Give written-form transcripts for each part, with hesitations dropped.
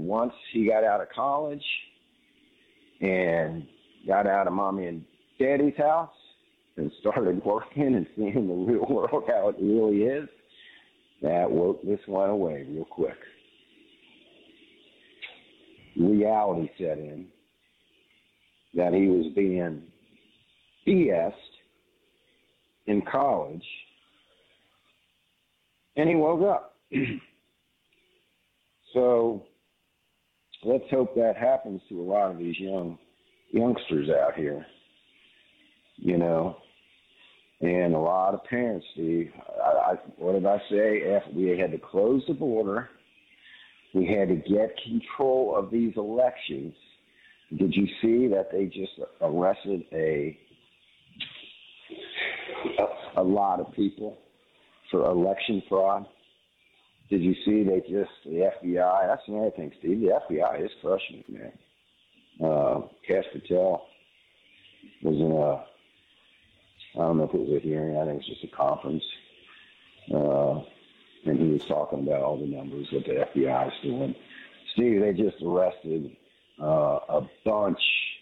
once he got out of college and got out of mommy and daddy's house and started working and seeing the real world how it really is, that wokeness went away real quick. Reality set in that he was being BS'd in college, and he woke up. So let's hope that happens to a lot of these youngsters out here, and a lot of parents, Steve. What did I say? After we had to close the border, we had to get control of these elections. Did you see that they just arrested a lot of people for election fraud? Did you see the FBI? That's another thing, Steve. The FBI is crushing it, man. Kash Patel was in I don't know if it was a hearing. I think it was just a conference. And he was talking about all the numbers that the FBI is doing. Steve, they just arrested a bunch,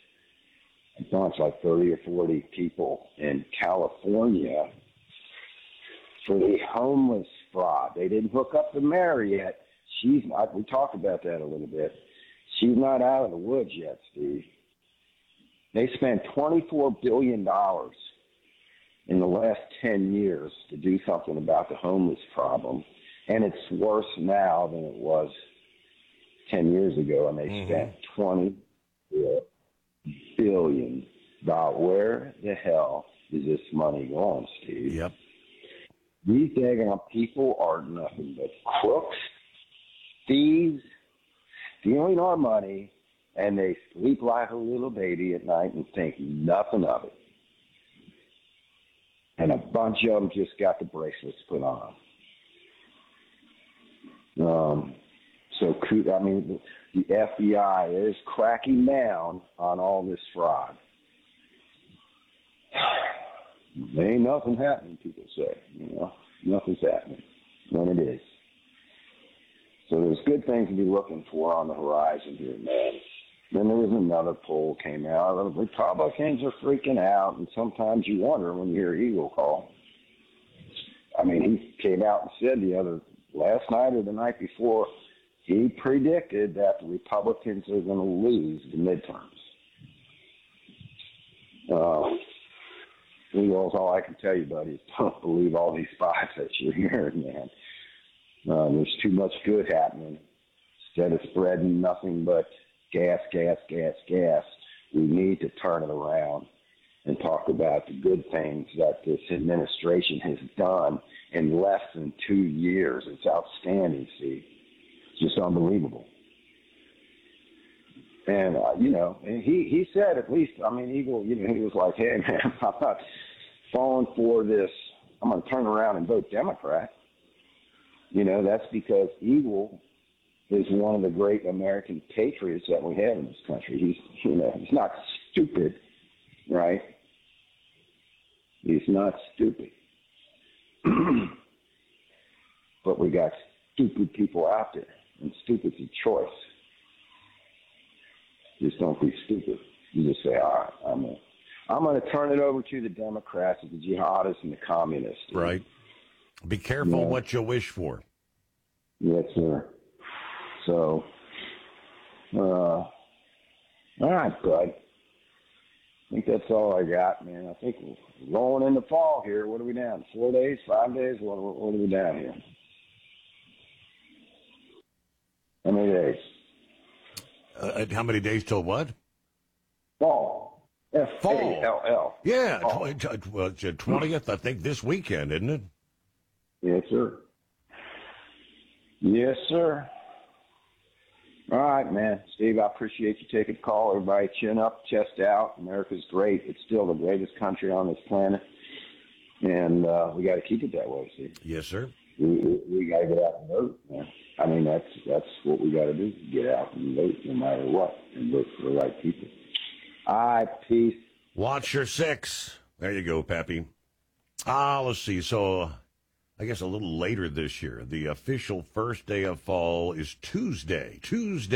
like 30 or 40 people in California for the homeless fraud. They didn't hook up the mayor yet. We talked about that a little bit. She's not out of the woods yet, Steve. They spent $24 billion in the last 10 years to do something about the homeless problem. And it's worse now than it was 10 years ago, and they spent $20 billion. Where the hell is this money going, Steve? Yep. These daggone people are nothing but crooks, thieves, stealing our money, and they sleep like a little baby at night and think nothing of it. And a bunch of them just got the bracelets put on. The FBI is cracking down on all this fraud. There ain't nothing happening, people say. Nothing's happening when it is. So there's good things to be looking for on the horizon here, man. Then there was another poll came out. The Republicans are freaking out, and sometimes you wonder when you hear Eagle call. I mean, he came out and said last night or the night before, he predicted that the Republicans are going to lose the midterms. Eagles, all I can tell you, buddy, is don't believe all these spies that you're hearing, man. There's too much good happening. Instead of spreading nothing but gas, we need to turn it around and talk about the good things that this administration has done in less than 2 years. It's outstanding, see. It's just unbelievable. And, he said at least, Eagle, he was like, hey, man, I'm not falling for this. I'm going to turn around and vote Democrat. That's because Eagle is one of the great American patriots that we have in this country. He's not stupid, right? He's not stupid. But we got stupid people out there, and stupid's a choice. Just don't be stupid. You just say, all right, I'm going to turn it over to the Democrats, the jihadists, and the communists. Right. Be careful what you wish for. Yes, sir. So, all right, bud. I think that's all I got, man. I think we're rolling into fall here. What are we down? 4 days, 5 days? What are we down here? How many days? How many days till what? Fall. F-A-L-L. Yeah, fall. it's 20th, I think, this weekend, isn't it? Yes, sir. Yes, sir. All right, man. Steve, I appreciate you taking the call. Everybody chin up, chest out. America's great. It's still the greatest country on this planet. And we got to keep it that way, Steve. Yes, sir. We got to get out and vote, man. That's what we got to do, get out and vote no matter what, and vote for the right people. All right, peace. Watch your six. There you go, Pappy. Let's see. So I guess a little later this year, the official first day of fall is Tuesday.